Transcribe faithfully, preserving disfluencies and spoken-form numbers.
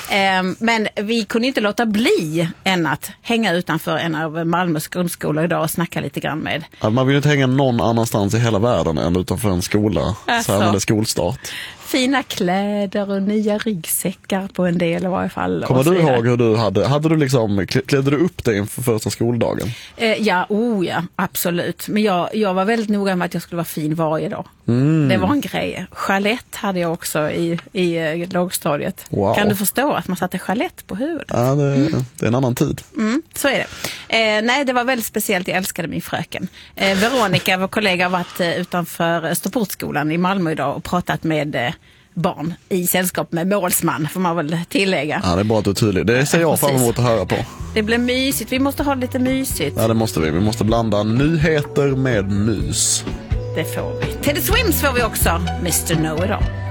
Eh, men vi kunde inte låta bli än att hänga utanför en av Malmös grundskolor idag och snacka lite grann med. Ja, man vill inte hänga någon annanstans i hela världen än utanför en skola. Alltså. Så här när det är skolstart. Fina kläder och nya ryggsäckar på en del i varje fall. Kommer du ihåg hur du hade, hade du liksom, klädde du upp dig inför första skoldagen? Eh, ja, oh ja, absolut. Men jag, jag var väldigt noga med att jag skulle vara fin varje dag. Mm. Det var en grej. Chalett hade jag också i, i eh, lågstadiet. Wow. Kan du förstå att man satte chalett på huvudet? Ja, det, mm. det är en annan tid. Mm, så är det. Eh, nej, det var väldigt speciellt. Jag älskade min fröken. Eh, Veronica, vår kollega, har varit eh, utanför Österportskolan i Malmö idag och pratat med eh, barn i sällskap med målsman, får man väl tillägga. Ja, det är bra att du är tydlig. Det ser jag ja, fram emot att höra på. Det blir mysigt. Vi måste ha det lite mysigt. Ja, det måste vi. Vi måste blanda nyheter med mys. Det får vi. Teddy Swims får vi också. mister Know-It-All.